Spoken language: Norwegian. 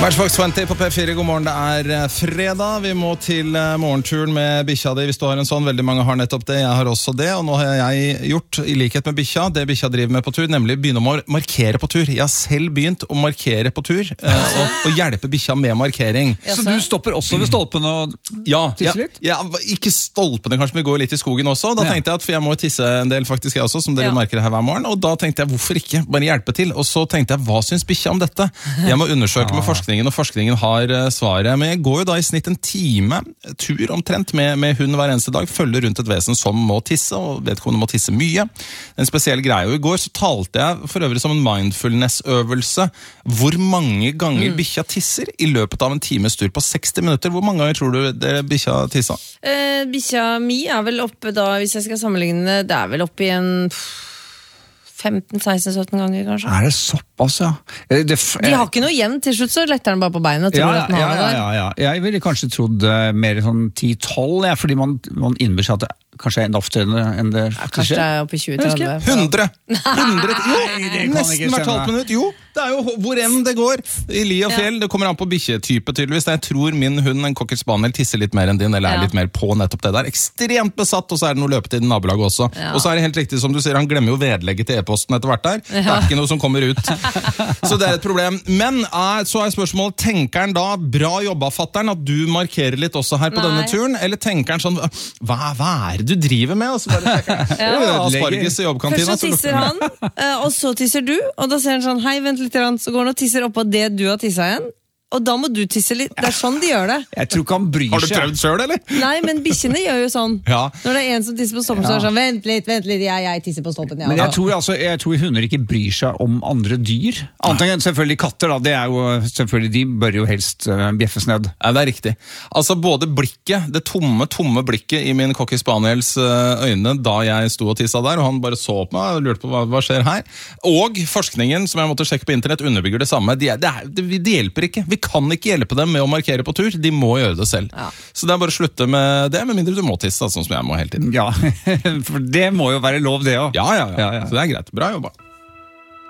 Matchbox 20 på P4, god morgen, det fredag. Vi må til morgenturen med bikkja di. Hvis du har en sånn, veldig mange har nettopp det. Jeg har også det, og nå har jeg gjort, i likhet med bikkja, det bikkja driver med på tur, nemlig begynne å markere på tur. Jeg har selv begynt å markere på tur, og hjelpe bikkja med markering. Så du stopper også ved stolpen og tisser litt? Ja, ikke stolpene kanskje, men vi går litt i skogen også. Da tenkte jeg at, for jeg må tisse en del faktisk jeg også, som dere merker her hver morgen, og da tenkte jeg, hvorfor ikke bare hjelpe til? Og så tenkte jeg, hva synes bikkja om dette? Jeg må undersøke med forskningen, og forskningen har svaret. Men jeg går jo da i snitt en time tur omtrent med hund hver eneste dag, følger rundt et vesen som må tisse, og vedkommende må tisse mye. En spesiell greie, og i går så talte jeg for øvrig som en mindfulness-øvelse hvor mange ganger bikkja tisser i løpet av en times tur på 60 minutter. Hvor mange ganger tror du det bikkja tissa? Bikkja mi vel oppe da, hvis jeg skal sammenligne, det vel oppe i en 15-16-17 ganger, kanskje. Det såpass, ja? De har ikke noe igjen til slutt, så letter den bare på beina. Ja. Jeg ville kanskje trodd mer sånn 10-12, fordi man innbyr seg at det kanskje enda oftere enn det kanskje det oppe i 20-30. 100! Jo, nesten hvert halvt minutt. Jo, det jo hvor enn det går. I li og fjell, det kommer an på bikkjetype tydeligvis. Jeg tror min hund, en cocker spaniel, tisser litt mer enn din, eller litt mer på nettopp det der. Ekstremt besatt, og så det noe løpetid i nabolaget også. Og så det helt riktig som du sier, han glemmer jo vedlegget til e-posten etter hvert der. Det ikke noe som kommer ut. Så det et problem. Men så spørsmålet, tenker han da, bra jobba fatteren, at du markerer litt også her på denne turen, eller tenker han sånn, hva det du driver med? Og så bare asparges i jobbkantina. Først så tisser han, og så tisser du, og da ser han sånn, hei, vent litt, så går han og tisser oppå det du har tisset igjen. Og da må du tisse litt. Det sånn de gjør det. Jeg tror ikke han bryr seg. Har du prøvd selv, eller? Nei, men bikkjene gjør jo sånn. Når det en som tisser på stolpen, så sånn, vent litt, jeg tisser på stolpen. Men jeg tror hunder ikke bryr seg om andre dyr. Annet enn selvfølgelig katter, da. Det jo selvfølgelig, de bør jo helst bjeffes ned. Ja, det riktig. Altså både blikket, det tomme blikket i min cocker spaniels øyne da jeg sto og tissa der, og han bare så på meg og lurte på hva skjer her. Og forskningen, som jeg måtte sjekke på internett, underbygger det samme. Det hjelper ikke. Vi kan ikke hjelpe dem med å markere på tur, de må gjøre det selv. Så det bare å slutte med det, med mindre du må tisse, sånn som jeg må hele tiden. Ja, for det må jo være lov det også. Ja. Så det greit. Bra jobba.